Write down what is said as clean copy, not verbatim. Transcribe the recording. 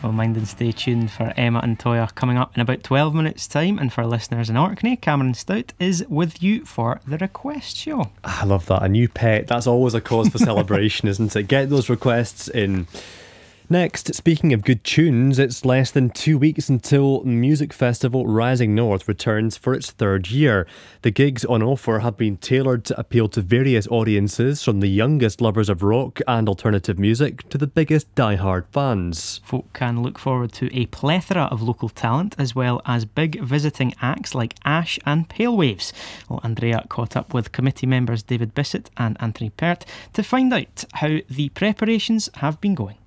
Well, mind and stay tuned for Emma and Toya coming up in about 12 minutes time. And for listeners in Orkney, Cameron Stout is with you for the request show. I love that. A new pet, that's always a cause for celebration, isn't it? Get those requests in. Next, speaking of good tunes, it's less than 2 weeks until music festival Rising North returns for its third year. The gigs on offer have been tailored to appeal to various audiences, from the youngest lovers of rock and alternative music to the biggest die-hard fans. Folk can look forward to a plethora of local talent, as well as big visiting acts like Ash and Pale Waves. Well, Andrea caught up with committee members David Bissett and Anthony Pert to find out how the preparations have been going.